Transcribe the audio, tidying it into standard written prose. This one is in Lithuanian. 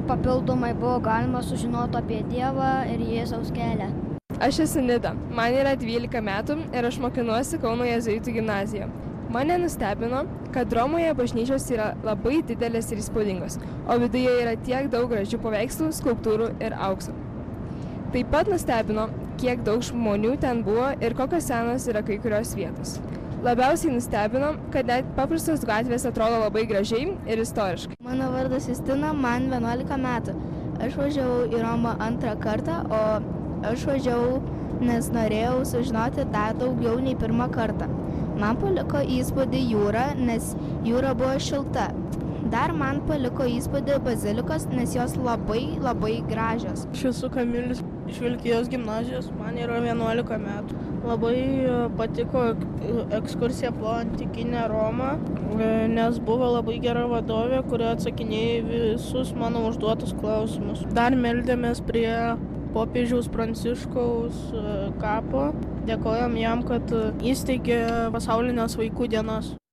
papildomai buvo galima sužinoti apie Dievą ir Jėzaus kelią. Aš esu Nida, man yra 12 metų ir aš mokinuosi Kauno jėzuitų gimnazijoje. Mane nustebino, kad Romoje bažnyčios yra labai didelės ir įspūdingos, o viduje yra tiek daug gražių paveikslų, skulptūrų ir aukso. Taip pat nustebino, kiek daug žmonių ten buvo ir kokios senos yra kai kurios vietos. Labiausiai nustebino, kad net paprastos gatvės atrodo labai gražiai ir istoriškai. Mano vardas Justina, man 11 metų. Aš važiavau į Romą antrą kartą, o aš važiavau, nes norėjau sužinoti dar daugiau nei pirmą kartą. Man paliko įspūdį jūra, nes jūra buvo šilta. Dar man paliko įspūdį bazilikos, nes jos labai gražios. Aš esu Kamilis iš Vilkijos gimnazijos, man yra 11 metų. Labai patiko ekskursija po antikinę Romą, nes buvo labai gera vadovė, kuri atsakinėjo visus mano užduotus klausimus. Dar meldėmės prie popiežiaus Pranciškaus kapo. Dėkojam jam, kad įsteigė pasaulinės vaikų dienas.